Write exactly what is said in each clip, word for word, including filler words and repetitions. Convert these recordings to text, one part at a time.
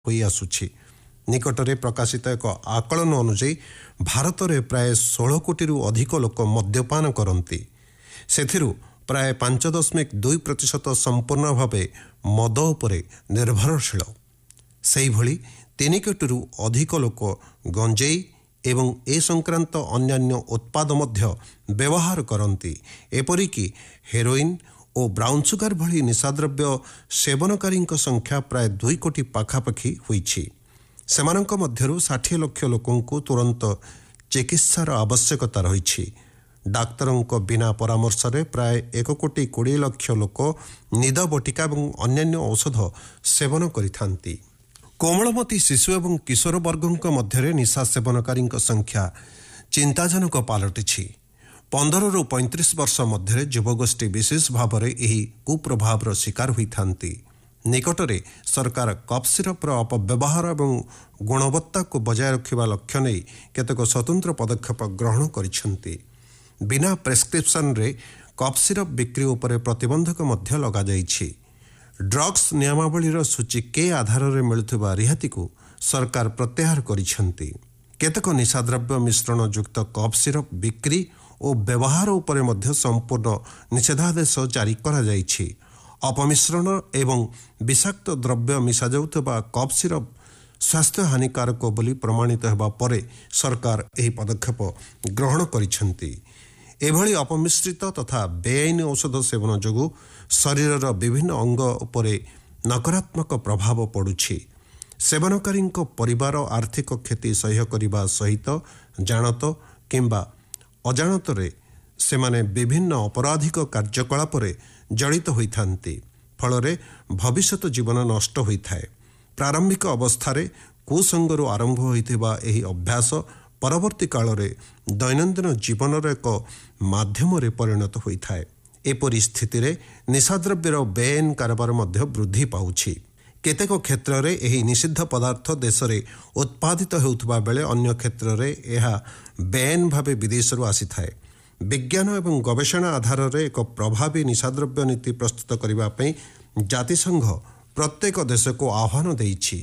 होई आसुछि। निकटरे प्रकाशित एक आकलन अनुଯାयी भारत में प्राय षोह कोटी अधिक लोक मद्यपान करती। सेथिरु प्राय पांच दशमिक दुई प्रतिशत संपूर्ण भाव मद उपरे निर्भरशील। से भली तीन कोटी अधिक लोक गंजेई एवं ए संक्रांत अन्यान्य उत्पाद मध्य व्यवहार करती। एपरिकी हेरोइन और ब्राउन सुगर भली निशाद्रव्य सेवनकारी संख्या प्राय दुई कोटी पाखापाखि होईछि। सेमानंक मध्यरु षाठी लक्ष लोकंकु तुरंत चिकित्सार आवश्यकता रही। डाक्तरंक बिना परामर्श रे प्राय एक कोटी कोड़े लक्ष लोक निद बटिका और अन्यान्य औषध सेवन करिथांती। कोमलमती शिशु एवं किशोर वर्गों मध्य निशा सेवनकारी संख्या चिंताजनक पलटि। पंदर रु पैंतीस वर्ष मध्य युवगोष्ठी विशेष भाव में यही कुप्रभावर शिकार होती। निकटरे सरकार कफ सिरपर अपव्यवहार और गुणवत्ता को बजाय रखा लक्ष्य नहीं केतक स्वतंत्र पदक्षेप ग्रहण करिसेंती। बिना प्रेस्क्रिप्शन रे कफ सिरप बिक्री उपरे प्रतिबंधक मध्य लगा जाइछि। ड्रग्स नियमावलीर सूची के आधार में मिलुथिबा रिहाती को सरकार प्रत्याहार करिसेंती। केतक निशाद्रव्य मिश्रण युक्त कफ सिरप बिक्री और व्यवहार उपरे मध्य संपूर्ण निषेधादेश जारी करा जाइछि। अपमिश्रण एवं विषाक्त द्रव्य मिसा जाउथबा कफ सिरप स्वास्थ्य हानिकारक बोली प्रमाणित होगा पर सरकार यह पदक्षेप ग्रहण करिसेंती। एभली अपमिश्रित तथा बेआईन औषध सेवन जोगु शरीरर विभिन्न अंग उपरे नकारात्मक प्रभाव पड़ुछि। सेवनकारी परिवार आर्थिक क्षति सह्य करने सहित जानत किंबा अजाणतरे सेमाने विभिन्न अपराधिक कार्यकलाप जड़ित होइथांती। फलरे भविष्यत जीवन नष्ट होइथाए। प्रारंभिक अवस्थारे कुसंगरु आरंभ होइथिबा एही अभ्यास परवर्ती काल रे दैनंदिन जीवनर एक माध्यम रे परिणत होइथाए। एपरि स्थिति रे निशाद्रव्यर बेआईन कारोबार मध्य वृद्धि पाउछि। केतेक क्षेत्र में यह निषिद्ध पदार्थ देश में उत्पादित होउथबा बेले अन्य क्षेत्र में यह बेआईन भावे विदेश आसी थाए। विज्ञान एवं गवेषणा आधार में एक प्रभावी निशाद्रव्य नीति प्रस्तुत करने जातिसंघ प्रत्येक देश को आह्वान देइछि।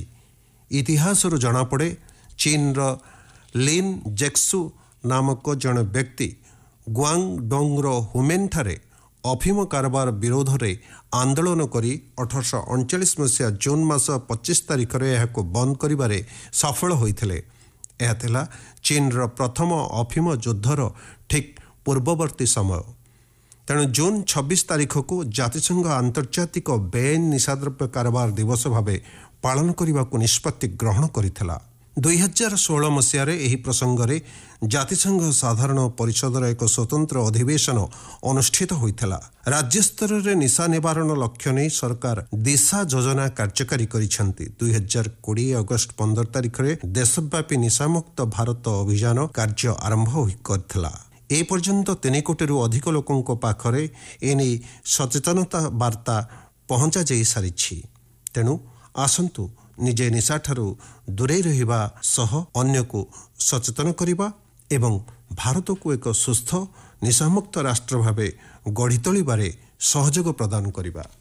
इतिहास जनापड़े चीन र लिन जेक्सु नामक जड़े व्यक्ति ग्वांगडोंग हुमेन ठारे अफिम कारोबार विरोध में आंदोलन करी अठरश अड़चाश मसीहा जून मास पच्चीस तारीख में यह बंद करिबारे सफल होइथिले। यह थिला चीन र प्रथम अफिम युद्धर ठीक पूर्ववर्ती समय। तेणु जून छब्बीस तारीख को जातिसंघ आंतर्जातिक बेआईन निशाद्रव्य कारोबार दिवस भाव पालन करने को निष्पत्ति ग्रहण करिथिला। दुई हजार षोह मसीह यह प्रसंग में जातिसंघ साधारण परिषदर एक स्वतंत्र अधिवेशन अनुष्ठित होइथिला। राज्य स्तर में निशा निवारण लक्ष्य नहीं सरकार दिशा योजना कार्यकारी करिसेंती। दुई हजार कोड़े अगस्ट पंद्रह तारीख में देशव्यापी निशामुक्त भारत अभियान कार्य आरंभ करथिला। ए पर्यंत तीन कोटी अधिक लोकों पाखरे एने सचेतनता वार्ता पहुंचा जाई सारिछि। तेणु आसंतु निजे निशा ठारू दूरे रहिबा सह अन्य को सचेतन करिबा एवं भारत को एक सुस्थ निशामुक्त राष्ट्र भावे गढ़ी तोलिबारे सहयोग प्रदान करिबा।